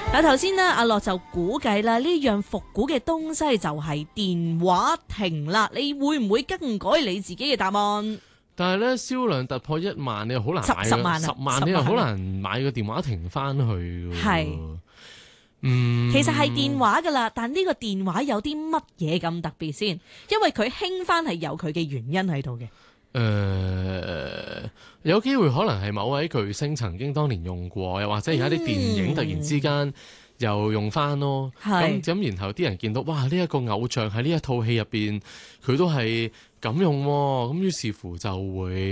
嗱，頭先呢，阿樂就估計啦，呢樣復古嘅東西就係電話亭啦。你會唔會更改你自己嘅答案？ 但係咧，銷量突破1萬，你又好難買 10萬啊 10萬你又好難買個電話亭翻去喎。 係，其實係電話噶啦，但呢個電話有啲乜嘢咁特別先？因為佢興翻係有佢嘅原因喺度嘅。 有機會可能係某位巨星曾經當年用過，又或者而家啲電影突然之間又用翻咯。咁然後啲人見到哇，呢一個偶像喺呢一套戲入邊，佢都係咁用喎，咁於是乎就會